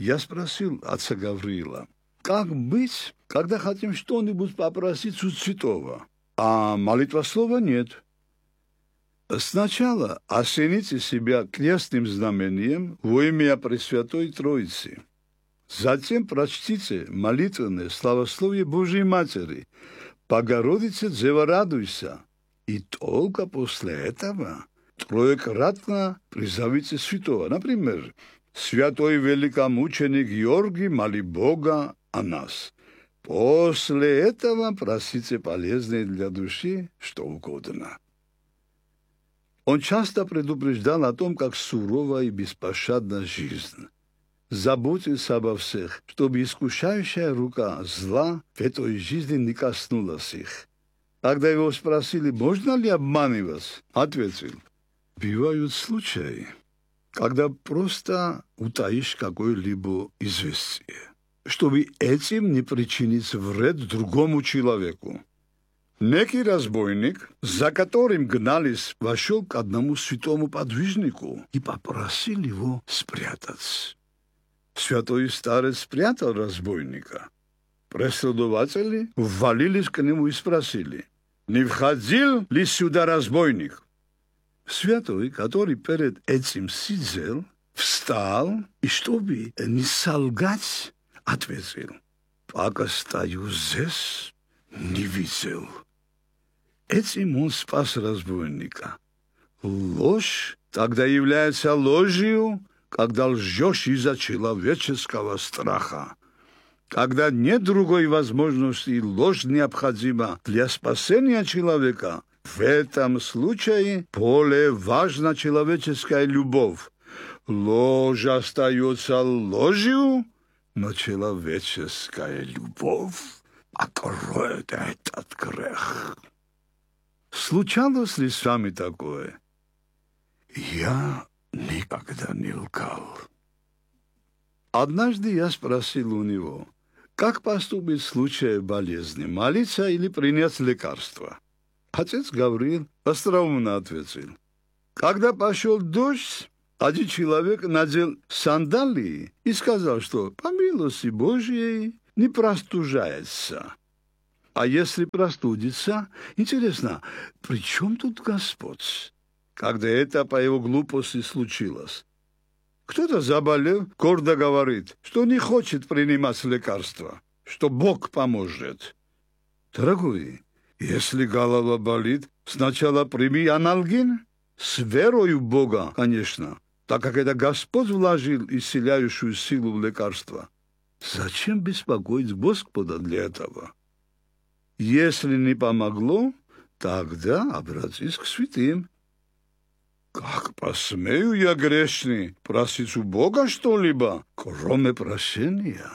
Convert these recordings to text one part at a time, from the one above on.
Я спросил отца Гавриила, как быть, когда хотим что-нибудь попросить у святого, а молитвослова нет? Сначала осените себя крестным знамением во имя Пресвятой Троицы. Затем прочтите молитвенное славословие Божьей Матери. Богородице, Дева, радуйся. И только после этого троекратно призовите святого. Например, святой великомученик Георгий, моли Бога о нас. После этого просите полезное для души что угодно. Он часто предупреждал о том, как сурова и беспощадна жизнь. Заботился обо всех, чтобы искушающая рука зла в этой жизни не коснулась их. Когда его спросили, можно ли обманывать, ответил, бывают случаи, когда просто утаишь какое-либо известие, чтобы этим не причинить вред другому человеку. Некий разбойник, за которым гнались, вошел к одному святому подвижнику и попросил его спрятаться. Святой старец спрятал разбойника. Преследователи ввалились к нему и спросили, не входил ли сюда разбойник? Святой, который перед этим сидел, встал и, чтобы не солгать, ответил, пока стою здесь, не видел. Этим он спас разбойника. Ложь тогда является ложью, когда лжешь из-за человеческого страха. Когда нет другой возможности, ложь необходима для спасения человека, в этом случае более важна человеческая любовь. Ложь остается ложью, но человеческая любовь покроет этот грех. Случалось ли с вами такое? Я никогда не лгал. Однажды я спросил у него, как поступить в случае болезни, молиться или принять лекарство? Отец Гавриил остроумно ответил, когда пошел дождь, один человек надел сандалии и сказал, что по милости Божьей не простужается. А если простудится, интересно, при чем тут Господь? Когда это по его глупости случилось. Кто-то заболел, гордо говорит, что не хочет принимать лекарства, что Бог поможет. Дорогой, если голова болит, сначала прими анальгин, с верою в Бога, конечно, так как это Господь вложил исцеляющую силу в лекарство. Зачем беспокоить Господа для этого? Если не помогло, тогда обратись к святым. Как посмею я, грешный, просить у Бога что-либо, кроме прощения?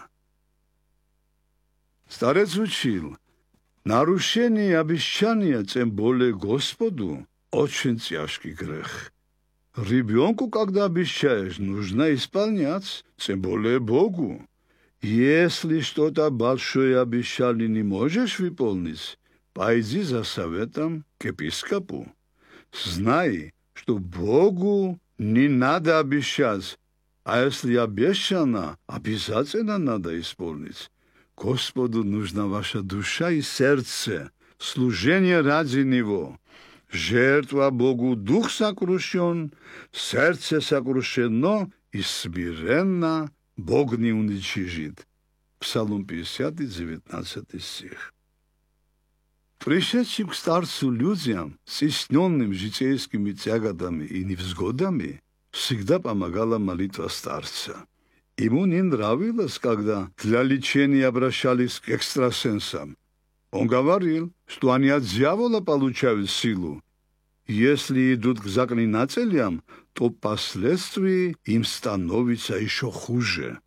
Старец учил, нарушение обещания, тем более Господу, очень тяжкий грех. Ребенку, когда обещаешь, нужно исполнять, тем более Богу. Если что-то большое обещали не можешь выполнить, пойди за советом к епископу. Знай, что Богу не надо обещать, а если обещано, обязательно надо исполнить. Господу нужна ваша душа и сердце, служение ради Него. Жертва Богу дух сокрушен, сердце сокрушено и смиренно Бог не уничижит. Псалом 50, 19 стих. Пришедшим к старцу людям, стесненным житейскими тяготами и невзгодами, всегда помогала молитва старца. Ему не нравилось, когда для лечения обращались к экстрасенсам. Он говорил, что они от дьявола получают силу. Если идут к заклинателям, то впоследствии им становится еще хуже.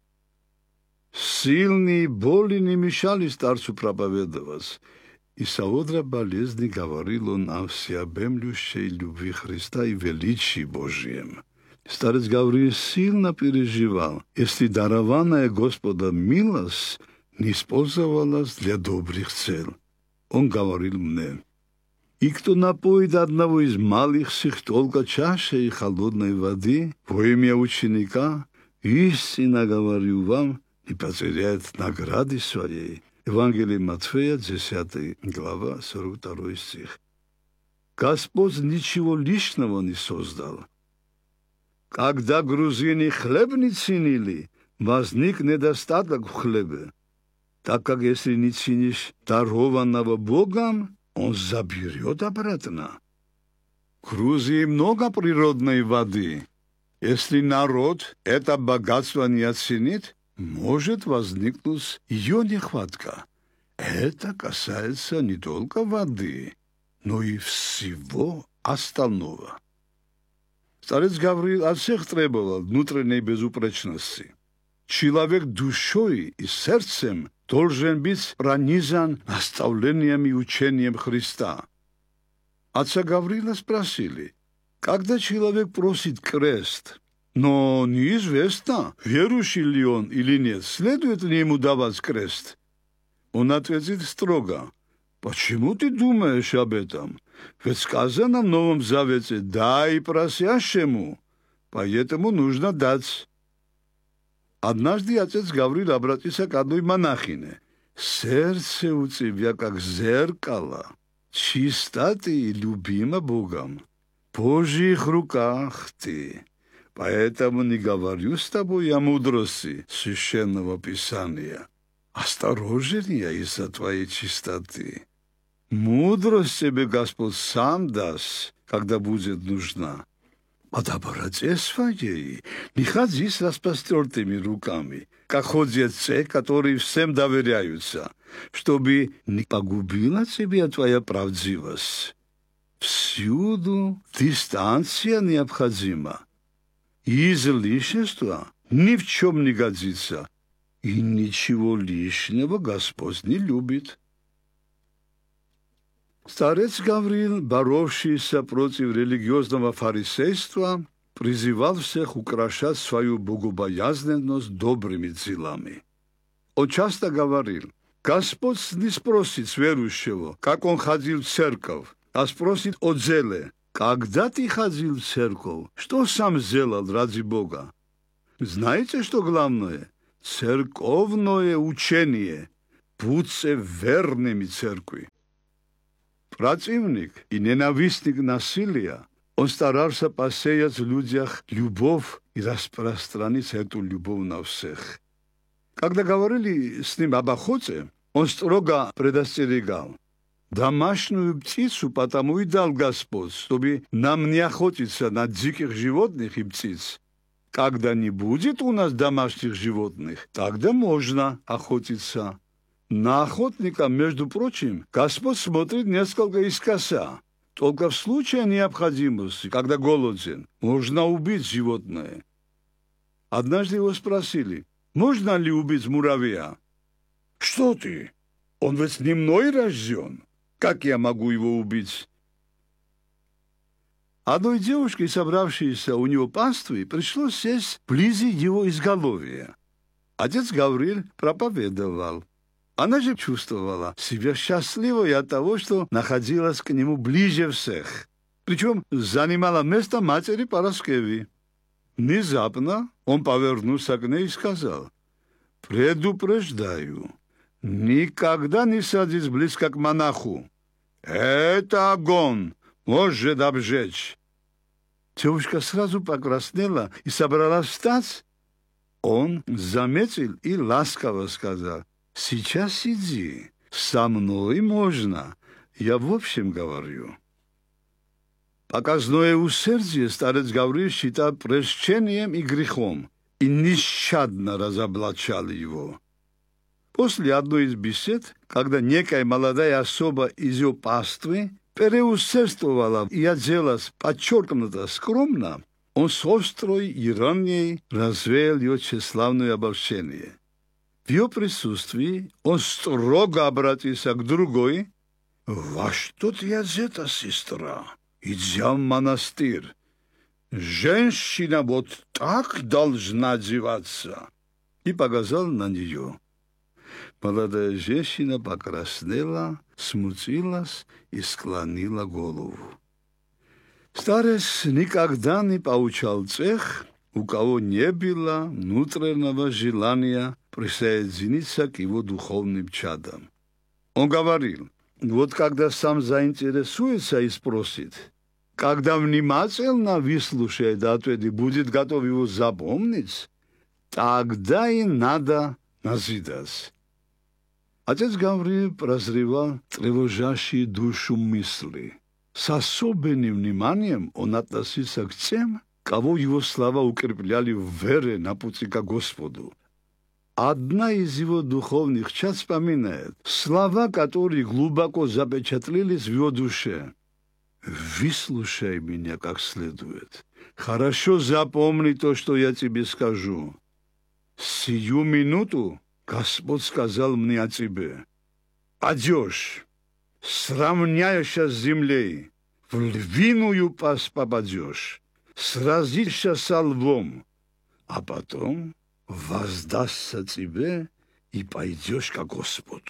Сильные боли не мешали старцу проповедовать. И соодра болезни говорил он о всеобъемлющей любви Христа и величии Божьем. Старец Гавриил сильно переживал, если дарованная Господа милость не использовалась для добрых целей. Он говорил мне, и кто напоит одного из малых сих только чашей холодной воды во имя ученика, Истинно говорю вам, и потеряет награды своей. Евангелие Матфея, 10 глава, 42 стих. Господь ничего лишнего не создал. Когда грузины хлеб не ценили, возник недостаток в хлебе, так как если не ценишь дарованного Богом, Он заберет обратно. В Грузии много природной воды. Если народ это богатство не оценит, может возникнуть ее нехватка. Это касается не только воды, но и всего остального. Старец Гавриил от всех требовал внутренней безупречности. Человек душой и сердцем должен быть пронизан наставлением и учением Христа. Отца Гавриила спросили, когда человек просит крест, но неизвестно, верующий ли он или нет, следует ли ему давать крест. Он ответит строго, почему ты думаешь об этом? Ведь сказано в Новом Завете, дай просящему, поэтому нужно дать. Однажды отец Гавриил обратился к одной монахине. Сердце у тебя как зеркало, чисто ты и любима Богом. В Божьих руках ты. Поэтому не говорю с тобой о мудрости Священного Писания. Осторожнее из-за твоей чистоты. Мудрость тебе Господь сам даст, когда будет нужна. По доброте своей не ходи с распростертыми руками, как ходят те, которые всем доверяются, чтобы не погубила тебя твоя правдивость. Всюду дистанция необходима. Излишество ни в чем не годится, и ничего лишнего Господь не любит. Старец Гавриил, боровшийся против религиозного фарисейства, призывал всех украшать свою богобоязненность добрыми делами. Он часто говорил, Господь не спросит с верующего, как он ходил в церковь, а спросит о деле. Когда ты ходил в церковь, что сам сделал ради Бога? Знаете, что главное? Церковное учение. Будьте верными церкви. Противник и ненавистник насилия, он старался посеять в людях любовь и распространить эту любовь на всех. Когда говорили с ним об охоте, он строго предостерегал. Домашнюю птицу потому и дал Господь, чтобы нам не охотиться на диких животных и птиц. Когда не будет у нас домашних животных, тогда можно охотиться. На охотника, между прочим, Господь смотрит несколько искоса. Только в случае необходимости, когда голоден, можно убить животное. Однажды его спросили, можно ли убить муравья? Что ты? Он ведь не мной рожден. Как я могу его убить? Одной девушке, собравшейся у него паствы, пришлось сесть вблизи его изголовья. Отец Гавриил проповедовал. Она же чувствовала себя счастливой от того, что находилась к нему ближе всех. Причем занимала место матери Параскеви. Внезапно он повернулся к ней и сказал, «Предупреждаю, никогда не садись близко к монаху. Это огонь, может обжечь». Девушка сразу покраснела и собралась встать. Он заметил и ласково сказал, «Сейчас иди, со мной можно, я в общем говорю». Показное усердие старец Гавриил считал прещением и грехом и нещадно разоблачал его. После одной из бесед, когда некая молодая особа из ее паствы переусердствовала и оделась подчеркнуто скромно, он с острой иронией развеял ее тщеславное обольщение. В ее присутствии он строго обратился к другой. «Во что ты одета, сестра? Идем в монастырь. Женщина вот так должна одеваться». И показал на нее. Молодая женщина покраснела, смутилась и склонила голову. Старец никогда не поучал тех, У кого не было внутреннего желания присоединиться к его духовным чадам. Он говорил, вот когда сам заинтересуется и спросит, когда внимательно выслушает ответ и будет готов его запомнить, тогда и надо назидать. Отец Гавриил прозревал тревожащие душу мысли. С особенным вниманием он относился к тем, кого его слова укрепляли в вере на пути к Господу. Одна из его духовных чад вспоминает слова, которые глубоко запечатлелись в его душе. «Выслушай меня как следует. Хорошо запомни то, что я тебе скажу. Сию минуту Господь сказал мне о тебе. Пойдешь, сравняешься с землей, в львиную пасть попадешь, сразишься со львом, а потом воздастся тебе и пойдешь к Господу».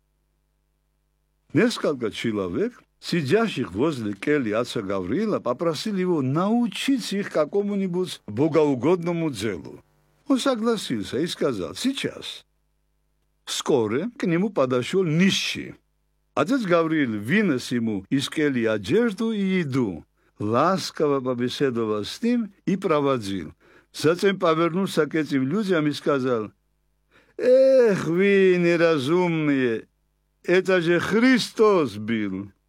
Несколько человек, сидящих возле кельи отца Гавриила, попросили его научить их какому-нибудь богоугодному делу. Он согласился и сказал: «Сейчас». Вскоре к нему подошел нищий. Отец Гавриил вынес ему из кельи одежду и еду, ласково побеседовал с ним и проводил. Затем повернулся к этим людям и сказал: «Эх, вы неразумные, это же Христос был.